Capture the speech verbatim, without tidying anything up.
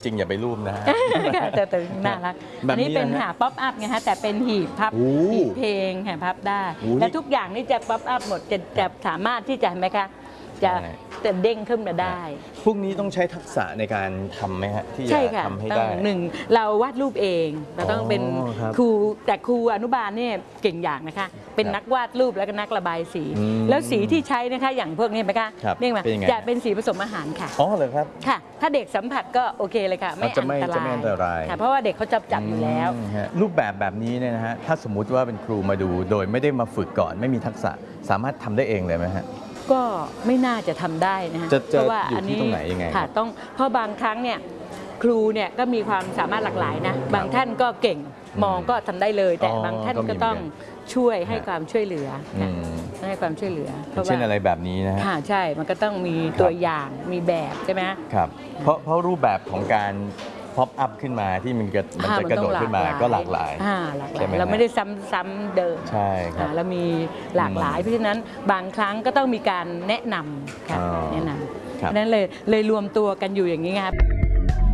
จริงอย่าไปรูปนะฮะแต่แต่น่ารักอันนี้เป็นหาป๊อปอัพไงฮะแต่เป็นหีบพับหีบเพลงหาพับได้และทุกอย่างนี่จะป๊อปอัพหมดจะจะสามารถที่จะไหมคะจะจะเด้งขึ้นมาได้พวกนี้ต้องใช้ทักษะในการทำไหมฮะที่จะทำให้ได้หนึ่งเราวาดรูปเองเราต้องเป็นครูแต่ครูอนุบาลเนี่ยเก่งอย่างนะคะเป็นนักวาดรูปแล้วก็นักระบายสีแล้วสีที่ใช้นะคะอย่างพวกนี้ไหมคะเรียกว่าจะเป็นสีผสมอาหารค่ะอ๋อเหรอครับค่ะถ้าเด็กสัมผัสก็โอเคเลยค่ะไม่อันตรายค่ะเพราะว่าเด็กเขาจับจับอยู่แล้วรูปแบบแบบนี้เนี่ยนะฮะถ้าสมมุติว่าเป็นครูมาดูโดยไม่ได้มาฝึกก่อนไม่มีทักษะสามารถทำได้เองเลยไหมฮะก็ไม่น่าจะทำได้นะฮะเพราะว่าอันนี้ตรงไหนยังไงค่ะต้องเพราะบางครั้งเนี่ยครูเนี่ยก็มีความสามารถหลากหลายนะบางท่านก็เก่งมองก็ทำได้เลยแต่บางท่านก็ต้องช่วยให้ความช่วยเหลือให้ความช่วยเหลือเช่นอะไรแบบนี้นะฮะค่ะใช่มันก็ต้องมีตัวอย่างมีแบบใช่ไหมครับเพราะเพราะรูปแบบของการพ็อปอัพขึ้นมาที่มันจะมันจะกระโดดขึ้นมาก็หลากหลายใช่ไหมเราไม่ได้ซ้ำๆเดิมใช่ครับเรามีหลากหลายเพราะฉะนั้นบางครั้งก็ต้องมีการแนะนำค่ะแนะนำนั้นเลยเลยรวมตัวกันอยู่อย่างนี้ครับ